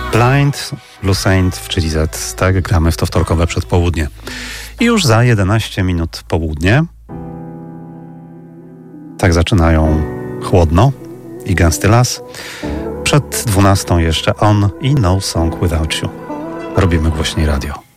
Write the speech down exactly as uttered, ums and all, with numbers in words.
Blind, Lucent w Chili Z. Tak, gramy w to wtorkowe przedpołudnie. I już za jedenaście minut południe. Tak zaczynają chłodno i gęsty las. Przed dwunastą jeszcze On i No Song Without You. Robimy głośniej radio.